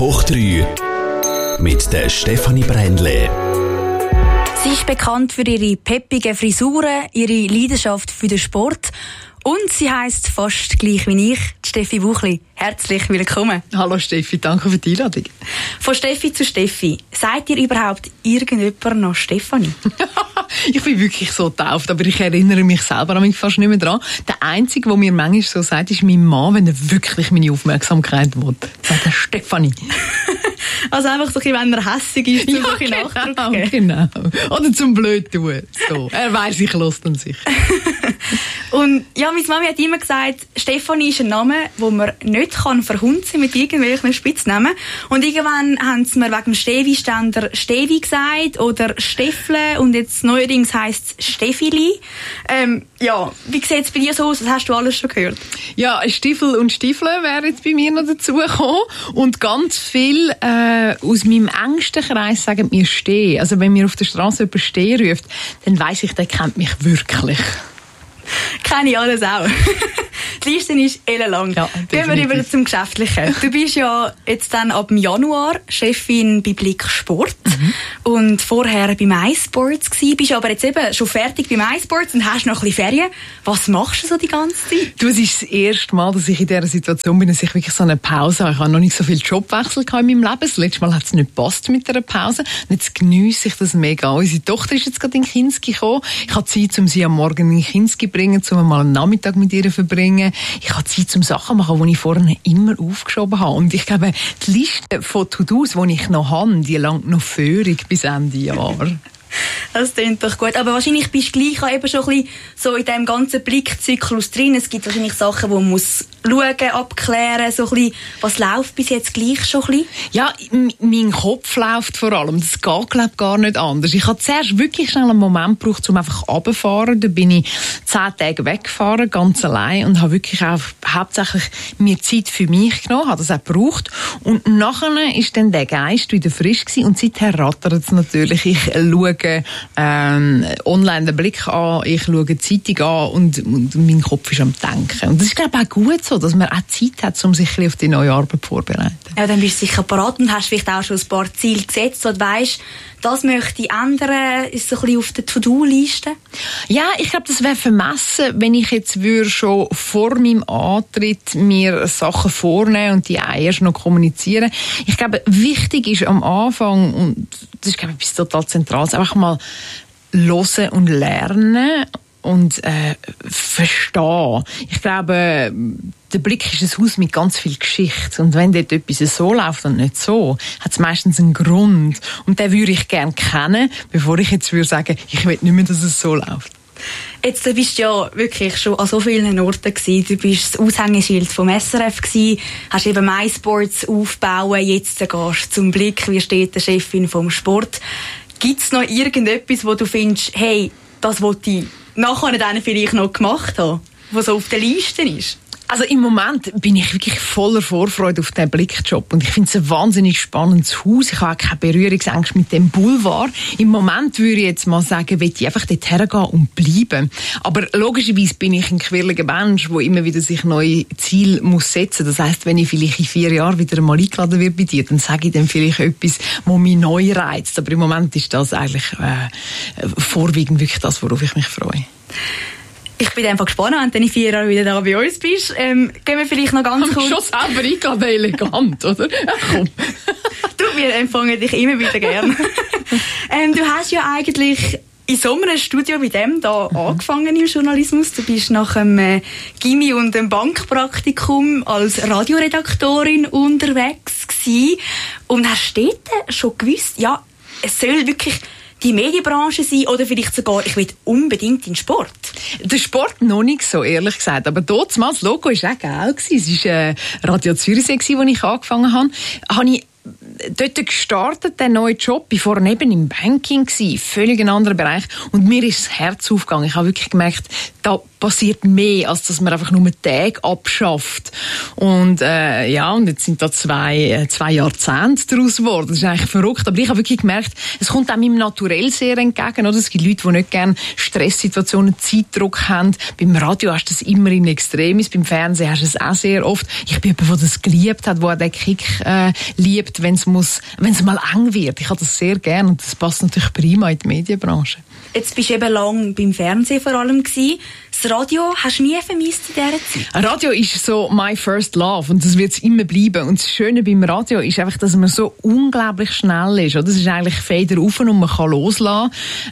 hoch 3 mit der Stefanie Brändle. Sie ist bekannt für ihre peppigen Frisuren, ihre Leidenschaft für den Sport und sie heisst fast gleich wie ich, Steffi Buchli. Herzlich willkommen. Hallo Steffi, danke für die Einladung. Von Steffi zu Steffi. Sagt ihr überhaupt irgendjemand noch Stefanie? Ich bin wirklich so getauft, aber ich erinnere mich selber an mich fast nicht mehr dran. Der Einzige, der mir manchmal so sagt, ist mein Mann, wenn er wirklich meine Aufmerksamkeit will. Sagt er Stefanie. Also einfach so, wenn er hässig ist, zum so Nachdruck geben. Genau. Oder zum blöd tun. So. Er weiss, ich höre dann sicher. Und ja, meine Mami hat immer gesagt, Stefanie ist ein Name, den man nicht verhunzen mit irgendwelchen Spitznamen. Und irgendwann haben sie mir wegen dem Stevi-Ständer Stevi gesagt oder Steffle und jetzt neuerdings heisst es Steffili. Ja, wie sieht es bei dir so aus? Das hast du alles schon gehört? Ja, Stiefel und Stiefel wären jetzt bei mir noch dazugekommen. Und ganz viel aus meinem engsten Kreis sagen mir Steh. Also wenn mir auf der Straße jemand Steh ruft, dann weiss ich, der kennt mich wirklich. Kenne ich alles auch. Die Liste ist ellenlang. Ja, gehen wir über zum Geschäftlichen. Du bist ja jetzt dann ab Januar Chefin bei Blick Sport und vorher bei MySports gsi. Bist aber jetzt eben schon fertig bei MySports und hast noch ein bisschen Ferien. Was machst du so die ganze Zeit? Du, es ist das erste Mal, dass ich in dieser Situation bin, dass ich wirklich so eine Pause habe. Ich habe noch nicht so viel Jobwechsel in meinem Leben. Das letzte Mal hat es nicht gepasst mit einer Pause. Und jetzt geniesse ich das mega. Unsere Tochter ist jetzt gerade in Kinski gekommen. Ich habe Zeit, um sie am Morgen in Kinski zu bringen, um mal einen Nachmittag mit ihr zu verbringen. Ich habe Zeit, um Sachen zu machen, die ich vorher immer aufgeschoben habe. Und ich glaube, die Liste von To-Dos, die ich noch habe, die langt noch völlig bis Ende Jahr. Das klingt doch gut. Aber wahrscheinlich bist du gleich auch eben schon ein bisschen so in diesem ganzen Blickzyklus drin. Es gibt wahrscheinlich Sachen, die man muss schauen, abklären, so ein bisschen, was läuft bis jetzt gleich schon ein bisschen? Ja, mein Kopf läuft vor allem. Das geht, glaube ich, gar nicht anders. Ich habe zuerst wirklich schnell einen Moment gebraucht, um einfach runterzufahren. Da bin ich 10 Tage weggefahren, ganz allein, und habe wirklich auch hauptsächlich mir Zeit für mich genommen, habe das auch gebraucht. Und nachher ist dann der Geist wieder frisch gewesen und seither rattert es natürlich. Ich schaue online den Blick an, ich schaue die Zeitung an und mein Kopf ist am Denken. Und das ist, glaube ich, auch gut so, dass man auch Zeit hat, um sich auf die neue Arbeit vorzubereiten. Ja, dann bist du sicher parat und hast vielleicht auch schon ein paar Ziele gesetzt und weisst, das möchte ich ändern, ist so ein bisschen auf der To-Do-Liste? Ja, ich glaube, das wäre vermessen, wenn ich jetzt schon vor meinem Antritt mir Sachen vornehmen und die auch erst noch kommunizieren. Ich glaube, wichtig ist am Anfang, und das ist, glaube ich, etwas total Zentrales, einfach mal hören und lernen und verstehen. Ich glaube, der Blick ist ein Haus mit ganz viel Geschichte. Und wenn dort etwas so läuft und nicht so, hat es meistens einen Grund. Und den würde ich gerne kennen, bevor ich jetzt würde sagen, ich will nicht mehr, dass es so läuft. Jetzt bist du ja wirklich schon an so vielen Orten gewesen. Du bist das Aushängeschild vom SRF gewesen, hast eben MySports aufbauen, jetzt gehst du zum Blick, wie steht der Chefin vom Sport. Gibt es noch irgendetwas, wo du findest, hey, das wollte ich nachher dann vielleicht noch gemacht haben, was so auf der Liste ist? Also im Moment bin ich wirklich voller Vorfreude auf diesen Blickjob und ich finde es ein wahnsinnig spannendes Haus. Ich habe auch keine Berührungsängste mit dem Boulevard. Im Moment würde ich jetzt mal sagen, will ich einfach dort hergehen und bleiben. Aber logischerweise bin ich ein quirliger Mensch, der immer wieder sich neue Ziele muss setzen. Das heisst, wenn ich vielleicht in 4 Jahren wieder einmal eingeladen werde bei dir, dann sage ich dann vielleicht etwas, was mich neu reizt. Aber im Moment ist das eigentlich vorwiegend wirklich das, worauf ich mich freue. Ich bin einfach gespannt, wenn du in 4 Jahren wieder da bei uns bist. Gehen wir vielleicht noch ganz kurz... Schon selber eingeladen, elegant, oder? Komm. Du, wir empfangen dich immer wieder gern. Du hast ja eigentlich in so einem Studio wie dem da angefangen im Journalismus. Du bist nach einem Gymi und einem Bankpraktikum als Radioredaktorin unterwegs gewesen und hast dort schon gewusst, ja, es soll wirklich die Medienbranche sein oder vielleicht sogar, ich will unbedingt in den Sport? Der Sport noch nicht so, ehrlich gesagt. Aber dort mal, das Logo war auch geil. Es war Radio Zürichsee, wo ich angefangen habe. Habe ich dort gestartet, der neue Job. Ich war vorher eben im Banking gewesen, völlig ein anderer Bereich. Und mir ist das Herz aufgegangen. Ich habe wirklich gemerkt, da passiert mehr, als dass man einfach nur Tage abschafft. Und und jetzt sind da zwei Jahrzehnte daraus geworden. Das ist eigentlich verrückt. Aber ich habe wirklich gemerkt, es kommt auch meinem Naturell sehr entgegen. Oder? Es gibt Leute, die nicht gerne Stresssituationen, Zeitdruck haben. Beim Radio hast du das immer in Extremis. Beim Fernsehen hast du es auch sehr oft. Ich bin jemand, der das geliebt hat, der den Kick liebt, wenn es mal eng wird. Ich habe das sehr gerne und das passt natürlich prima in die Medienbranche. Jetzt bist du eben lang beim Fernsehen vor allem gewesen. Das Radio hast du nie vermisst in dieser Zeit? Radio ist so my first love und das wird es immer bleiben. Und das Schöne beim Radio ist einfach, dass man so unglaublich schnell ist. Das ist eigentlich Feder rauf und man kann loslassen.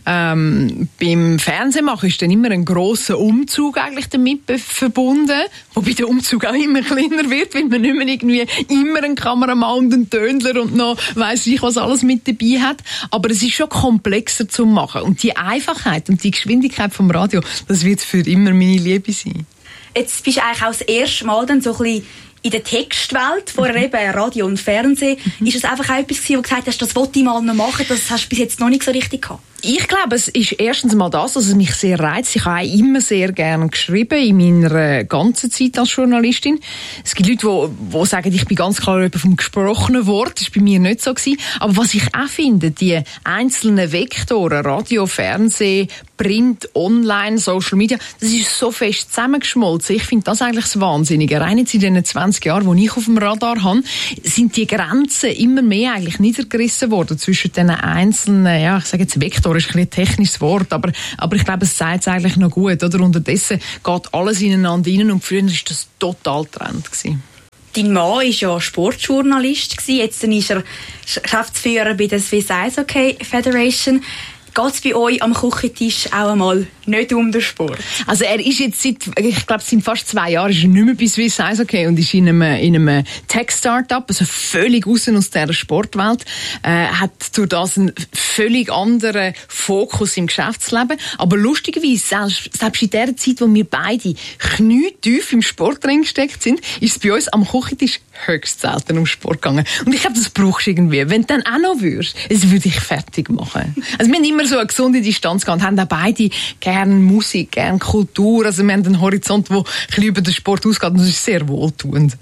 Beim Fernsehen machen ist dann immer ein grosser Umzug eigentlich damit verbunden. Wobei der Umzug auch immer kleiner wird, weil man nicht mehr irgendwie immer einen Kameramann und einen Tönler und noch weiss ich was alles mit dabei hat. Aber es ist schon komplexer zu machen. Und die Einfachheit und die Geschwindigkeit vom Radio, das wird für immer meine Liebe sein. Jetzt bist du eigentlich auch das erste Mal dann so ein bisschen in der Textwelt, vorher eben Radio und Fernsehen. Ist es einfach auch etwas gewesen, wo du gesagt hast, das wollte ich mal noch machen, das hast du bis jetzt noch nicht so richtig gehabt? Ich glaube, es ist erstens mal das, dass es mich sehr reizt. Ich habe auch immer sehr gerne geschrieben, in meiner ganzen Zeit als Journalistin. Es gibt Leute, die sagen, ich bin ganz klar vom gesprochenen Wort. Das war bei mir nicht so gewesen. Aber was ich auch finde, die einzelnen Vektoren, Radio, Fernsehen, Print, Online, Social Media, das ist so fest zusammengeschmolzen. Ich finde das eigentlich das Wahnsinnige. Rein jetzt in den 20 Jahren, die ich auf dem Radar habe, sind die Grenzen immer mehr eigentlich niedergerissen worden zwischen den einzelnen, ich sage jetzt Vektoren, ist ein technisches Wort, aber ich glaube, es sagt es eigentlich noch gut, oder? Unterdessen geht alles ineinander rein und früher war das total Trend gewesen. Dein Mann war ja Sportjournalist gewesen, jetzt ist er Geschäftsführer bei der Swiss Ice Hockey Federation. Geht es bei euch am Küchentisch auch einmal nicht um den Sport? Also er ist jetzt ich glaube, seit fast 2 Jahren ist er nicht mehr bei Swiss Ice Hockey und ist in einem Tech-Startup, also völlig raus aus dieser Sportwelt, hat durch das einen völlig anderen Fokus im Geschäftsleben. Aber lustigerweise, selbst in der Zeit, wo wir beide knietief im Sport drin gesteckt sind, ist es bei uns am Küchentisch höchst selten um Sport gegangen. Und ich glaube, das brauchst du irgendwie. Wenn du dann auch noch würdest, das würde ich fertig machen. Also wir haben immer so eine gesunde Distanz gehabt und haben auch beide gerne Musik, gerne Kultur. Also wir haben einen Horizont, der ein bisschen über den Sport ausgeht und das ist sehr wohltuend.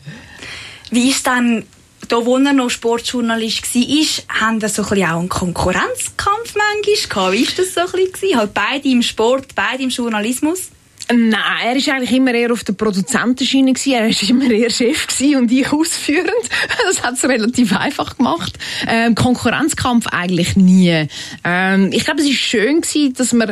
Wie ist dann, da wo er noch Sportjournalist war, haben das so ein bisschen auch einen Konkurrenzkampf manchmal gehabt? Wie war das so ein bisschen? Halt beide im Sport, beide im Journalismus? Nein, er war eigentlich immer eher auf der Produzentenschiene gewesen. Er war immer eher Chef gewesen und ich ausführend. Das hat es relativ einfach gemacht. Konkurrenzkampf eigentlich nie. Ich glaube, es war schön gewesen, dass wir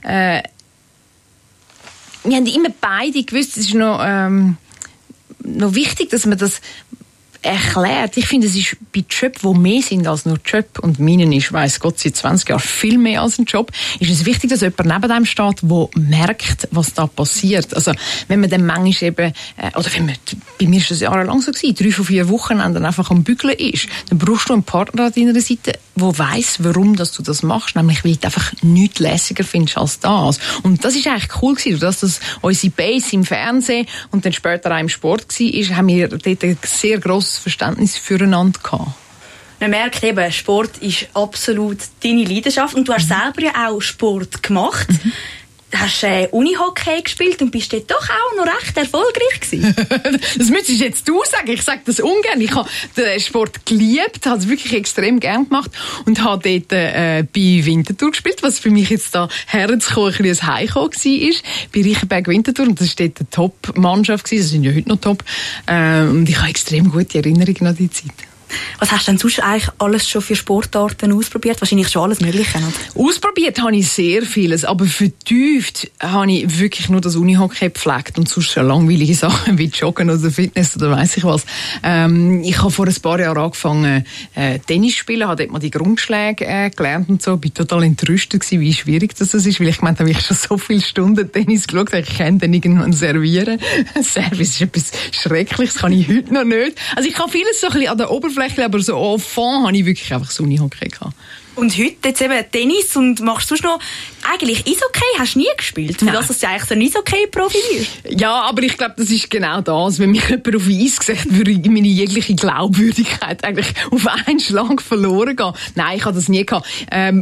haben immer beide gewusst, es ist noch wichtig, dass man das erklärt. Ich finde, es ist bei Jobs, die mehr sind als nur Job, und meinen ist, weiss Gott, seit 20 Jahren viel mehr als ein Job, ist es wichtig, dass jemand neben einem steht, der merkt, was da passiert. Also, wenn man dann manchmal eben, bei mir ist das jahrelang so gewesen, 3 von 4 Wochenenden einfach am Bügeln ist, dann brauchst du einen Partner an deiner Seite, der weiss, warum dass du das machst, nämlich weil du einfach nichts lässiger findest als das. Und das ist eigentlich cool gewesen, dass das unsere Base im Fernsehen und dann später auch im Sport war, haben wir dort ein sehr grosses Verständnis füreinander gehabt. Man merkt eben, Sport ist absolut deine Leidenschaft und du hast selber ja auch Sport gemacht. Du hast Unihockey gespielt und bist dort doch auch noch recht erfolgreich gewesen. Das müsstest jetzt du sagen. Ich sage das ungern. Ich habe den Sport geliebt, habe es wirklich extrem gern gemacht und habe dort bei Winterthur gespielt, was für mich jetzt da herzukommen ein bisschen ein Heimkommen war. Bei Reichenberg Winterthur, und das war dort eine Top-Mannschaft gewesen. Das sind ja heute noch top. Und ich habe extrem gute Erinnerungen an die Zeit. Was hast du denn sonst eigentlich alles schon für Sportarten ausprobiert? Wahrscheinlich schon alles Mögliche, oder? Ausprobiert habe ich sehr vieles, aber vertieft habe ich wirklich nur das Unihockey gepflegt und sonst langweilige Sachen wie Joggen oder Fitness oder weiss ich was. Ich habe vor ein paar Jahren angefangen Tennis zu spielen, habe dort mal die Grundschläge gelernt und so. Bin total entrüstet gewesen, wie schwierig das ist, weil ich gemeint habe, ich schon so viele Stunden Tennis geschaut, ich kann dann irgendwann servieren. Service ist etwas Schreckliches, kann ich heute noch nicht. Also ich kann vieles so ein bisschen an der Oberfläche, aber so au fond habe ich wirklich einfach das Unihockey gehabt. Und heute jetzt eben Tennis und machst du noch eigentlich Eishockey? Hast du nie gespielt? Für das, dass du eigentlich so ein Eishockey-Profi bist? Ja, aber ich glaube, das ist genau das. Wenn mich jemand auf Eis gesagt, würde ich meine jegliche Glaubwürdigkeit eigentlich auf einen Schlag verloren gehen. Nein, ich habe das nie gehabt.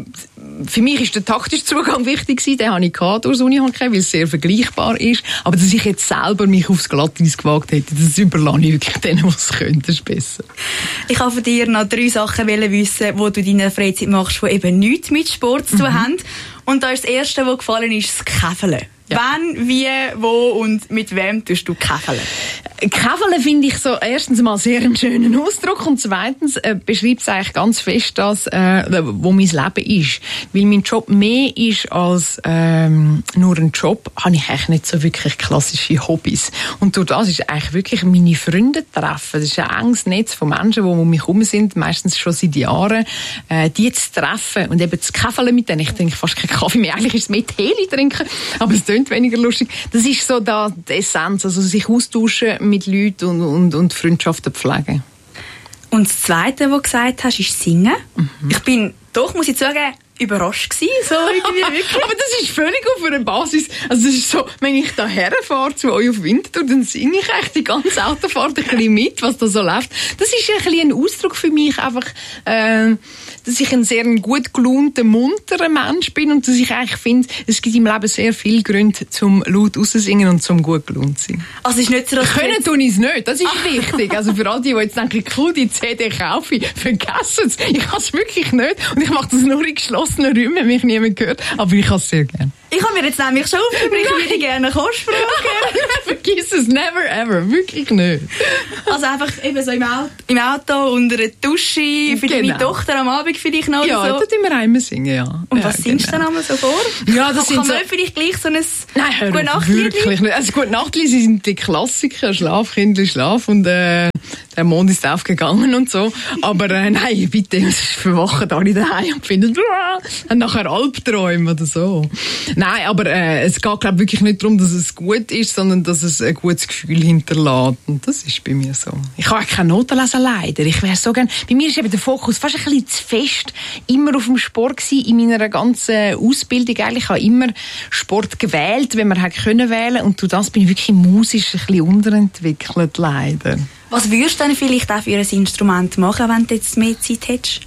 Für mich ist der taktische Zugang wichtig gewesen. Den habe ich gehabt durch das Unihockey, weil es sehr vergleichbar ist. Aber dass ich jetzt selber mich aufs Glatteis gewagt hätte, das überlasse ich wirklich denen, die es können. Das ist besser. Ich habe von dir noch 3 Sachen wissen, die du in deiner Freizeit machst, die eben nichts mit Sport zu tun haben. Und da ist das Erste, was gefallen ist, das Käfeln. Ja. Wann, wie, wo und mit wem tust du käfeln? Käfeln finde ich so erstens mal sehr einen schönen Ausdruck und zweitens beschreibt es eigentlich ganz fest das, wo mein Leben ist. Weil mein Job mehr ist als nur ein Job, habe ich eigentlich nicht so wirklich klassische Hobbys. Und durch das ist eigentlich wirklich meine Freunde treffen. Das ist ein enges Netz von Menschen, die um mich herum sind, meistens schon seit Jahren, die zu treffen und eben zu käfeln mit denen. Ich trinke fast keinen Kaffee mehr, eigentlich ist es mehr Tee trinken, aber es tönt weniger lustig. Das ist so die Essenz, also sich austauschen mit Leuten und Freundschaften pflegen. Und das Zweite, was du gesagt hast, ist Singen. Ich bin doch, muss ich sagen, überrascht gewesen, so irgendwie wirklich. Aber das ist völlig auf einer Basis, also das ist so, wenn ich da herfahre zu euch auf Winterthur, dann singe ich eigentlich die ganze Autofahrt ein bisschen mit, was da so läuft. Das ist ein bisschen ein Ausdruck für mich einfach, dass ich ein sehr gut gelaunter, munterer Mensch bin und dass ich eigentlich finde, es gibt im Leben sehr viele Gründe zum laut raussingen und zum gut gelaunt sein. Also es ist nicht so, dass können tun ich es nicht, das ist wichtig. Also für all die jetzt denken, cool, die CD kaufe ich, vergessen es. Ich kann es wirklich nicht und ich mache das nur in geschlossenen Räumen, wenn mich niemand gehört, aber ich kann es sehr gerne. Ich habe mir jetzt nämlich schon aufgeschrieben, ich würde gerne Kostfragen. Vergiss es, never ever, wirklich nicht. Also einfach eben so im Auto, unter einer Dusche, für deine Tochter am Abend vielleicht noch ja, so. da tun wir einmal singen, ja. Und ja, was singst du dann einmal so vor? Ja, das sind kann so... man vielleicht gleich so ein Gute-Nacht-Lied? Wirklich nicht. Also Gute-Nacht-Lied sind die Klassiker, Schlafkindli, Schlaf und der Mond ist aufgegangen und so. Aber nein, bitte, es verwachen alle daheim und finden, haben nachher Albträume oder so. Nein, aber es geht, glaube ich, wirklich nicht darum, dass es gut ist, sondern dass es ein gutes Gefühl hinterlässt. Und das ist bei mir so. Ich kann auch keine Noten lesen, leider. Ich wäre so gern... Bei mir ist eben der Fokus fast ein bisschen zu fest immer auf dem Sport gewesen, in meiner ganzen Ausbildung. Eigentlich habe ich immer Sport gewählt, wenn man hätte können wählen. Und durch das bin ich wirklich musisch ein bisschen unterentwickelt, leider. Was würdest du denn vielleicht auch für ein Instrument machen, wenn du jetzt mehr Zeit hättest?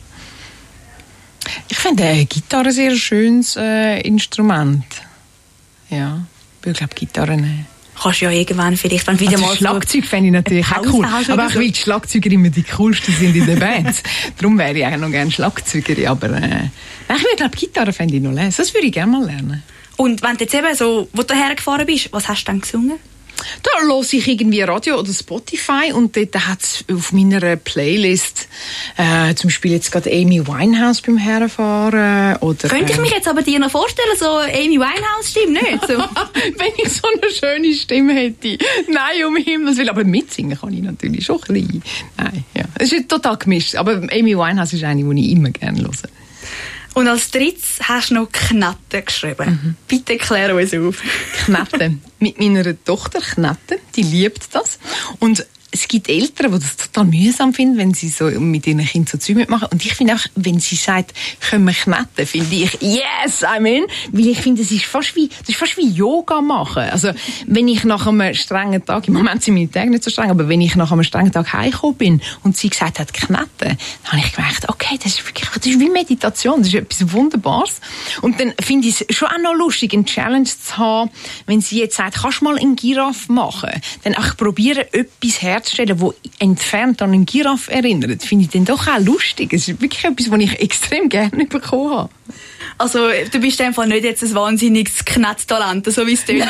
Ich finde Gitarre ein sehr schönes Instrument. Ja, ich glaube Gitarre nehmen. Kannst du ja irgendwann vielleicht, wenn wieder mal Schlagzeug fände ich natürlich auch cool. Aber ich will die Schlagzeuger immer die coolsten sind in den Bands. Darum wäre ich eigentlich noch gerne Schlagzeugerin. Aber ich glaube Gitarre fände ich noch lesen. Das würde ich gerne mal lernen. Und wenn du jetzt eben so, wo du hergefahren bist, was hast du dann gesungen? Da höre ich irgendwie Radio oder Spotify und dort hat es auf meiner Playlist zum Beispiel jetzt gerade Amy Winehouse beim Herfahren. Oder, könnte ich mich jetzt aber dir noch vorstellen, so Amy Winehouse-Stimme, nicht? So. Wenn ich so eine schöne Stimme hätte. Nein, um Himmels Willen. Aber mitsingen kann ich natürlich schon ein bisschen. Nein, ja. Es ist total gemischt. Aber Amy Winehouse ist eine, die ich immer gerne höre. Und als drittes hast du noch Knatte geschrieben. Bitte klär uns auf. Knatte. Mit meiner Tochter Knatte, die liebt das. Und es gibt Eltern, die das total mühsam finden, wenn sie so mit ihren Kindern so Zeug mitmachen. Und ich finde auch, wenn sie sagt, können wir knatten, finde ich, yes, I'm in. Weil ich finde, das ist fast wie Yoga machen. Also, wenn ich nach einem strengen Tag, im Moment sind meine Tage nicht so streng, aber wenn ich nach einem strengen Tag heimgekommen bin und sie gesagt hat, knatten, dann habe ich gemerkt, okay, das ist wie Meditation, das ist etwas Wunderbares. Und dann finde ich es schon auch noch lustig, eine Challenge zu haben, wenn sie jetzt sagt, kannst du mal einen Giraffe machen? Dann auch probieren, etwas herzustellen, wo entfernt an einen Giraffe erinnert, finde ich dann doch auch lustig. Es ist wirklich etwas, was ich extrem gerne bekommen habe. Also, du bist einfach nicht jetzt ein wahnsinniges Knetttalent, so wie es tönt.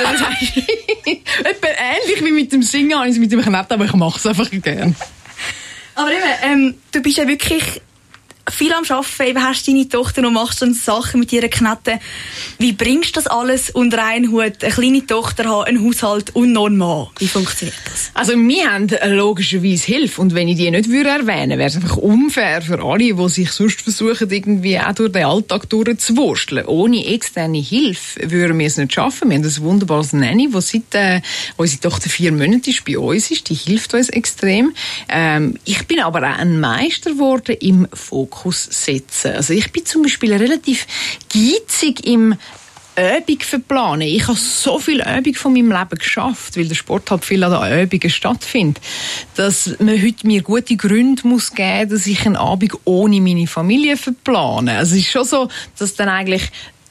Etwa ähnlich wie mit dem Singen, habe ich es mit dem Knett, aber ich mache es einfach gerne. Aber eben, du bist ja wirklich viel am Arbeiten, eben hast deine Tochter und machst dann Sachen mit ihrer Knete. Wie bringst du das alles unter einen Hut? Eine kleine Tochter haben, einen Haushalt und noch einen Mann. Wie funktioniert das? Also wir haben logischerweise Hilfe und wenn ich die nicht erwähnen würde, wäre es einfach unfair für alle, die sich sonst versuchen, irgendwie auch durch den Alltag durchzuwursteln. Ohne externe Hilfe würden wir es nicht schaffen. Wir haben ein wunderbares Nanny, die seit unsere Tochter 4 Monate bei uns ist. Die hilft uns extrem. Ich bin aber auch ein Meister geworden im Fokus Fokus setzen. Also ich bin zum Beispiel relativ geizig im Übung verplanen. Ich habe so viel Übung von meinem Leben geschafft, weil der Sport halt viel an den Übungen stattfindet, dass man heute mir gute Gründe muss geben, dass ich einen Abend ohne meine Familie verplane. Also es ist schon so, dass dann eigentlich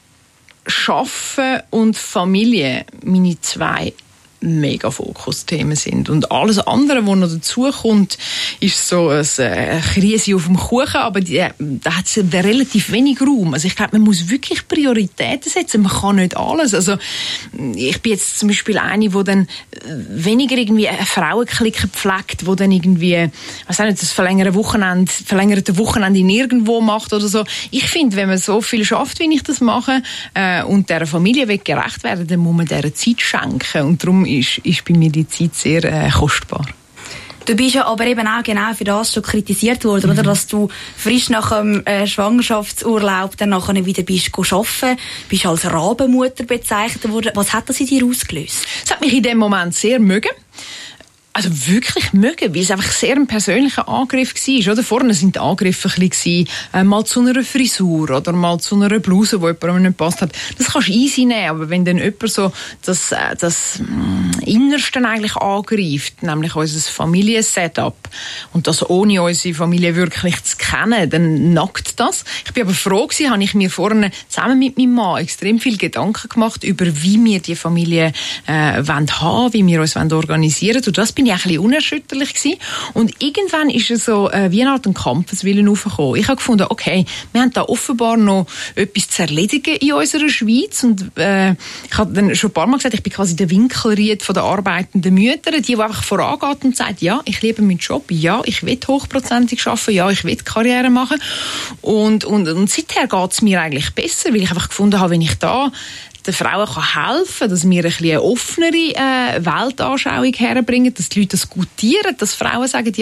Schaffen und Familie meine zwei mega Fokusthemen sind. Und alles andere, was noch dazukommt, ist so eine Krise auf dem Kuchen, aber da hat es relativ wenig Raum. Also ich glaube, man muss wirklich Prioritäten setzen. Man kann nicht alles. Also ich bin jetzt zum Beispiel eine, die dann weniger irgendwie eine Frauenklicke pflegt, die dann irgendwie, was auch nicht, das verlängerte Wochenende nirgendwo macht oder so. Ich finde, wenn man so viel schafft, wie ich das mache, und dieser Familie will gerecht werden, dann muss man dieser Zeit schenken. Und darum ist bei mir die Zeit sehr kostbar. Du bist ja aber eben auch genau für das schon kritisiert worden, oder? Dass du frisch nach dem Schwangerschaftsurlaub dann nachher wieder bist arbeiten, bist als Rabenmutter bezeichnet worden. Was hat das in dir ausgelöst? Es hat mich in dem Moment sehr mögen. Also wirklich mögen, weil es einfach sehr ein persönlicher Angriff war. Oder? Vorne sind die Angriffe ein bisschen, mal zu einer Frisur oder mal zu einer Bluse, die jemandem nicht gepasst hat. Das kannst du easy nehmen, aber wenn dann jemand so das Innerste eigentlich angreift, nämlich unser Familiensetup, und das ohne unsere Familie wirklich zu kennen, dann nackt das. Ich bin aber froh gewesen, habe ich mir vorne zusammen mit meinem Mann extrem viel Gedanken gemacht über, wie wir die Familie haben, wie wir uns organisieren wollen. Und das bin ich ein bisschen unerschütterlich gewesen. Und irgendwann ist es so wie eine Art Kampfeswillen aufgekommen. Ich habe gefunden, okay, wir haben da offenbar noch etwas zu erledigen in unserer Schweiz. Und ich habe dann schon ein paar Mal gesagt, ich bin quasi der Winkelried von der arbeitenden Mütter, die einfach vorangeht und sagt, ja, ich liebe meinen Job, ja, ich will hochprozentig arbeiten, ja, ich will Karriere machen. Und seither geht es mir eigentlich besser, weil ich einfach gefunden habe, wenn ich da den Frauen helfen kann, dass wir ein bisschen eine offenere Weltanschauung herbringen, dass die Leute das gutieren, dass Frauen sagen, ja,